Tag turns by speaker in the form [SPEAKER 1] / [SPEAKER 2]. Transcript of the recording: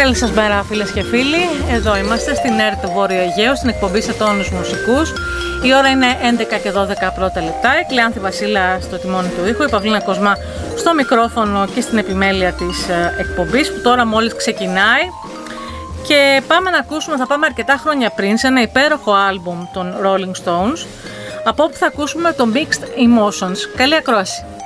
[SPEAKER 1] Καλή σας μέρα φίλες και φίλοι, εδώ είμαστε στην ΕΡΤ Βόρειο Αιγαίο, στην εκπομπή Σε Τόνους Μουσικούς. Η ώρα είναι 11 και 12 πρώτα λεπτά, η Κλεάνθη Βασίλα στο τιμόνι του ήχου, η Παυλίνα Κοσμά στο μικρόφωνο και στην επιμέλεια της εκπομπής που τώρα μόλις ξεκινάει. Και πάμε να ακούσουμε, θα πάμε αρκετά χρόνια πριν σε ένα υπέροχο άλμπουμ των Rolling Stones, από όπου θα ακούσουμε το Mixed Emotions. Καλή ακρόαση!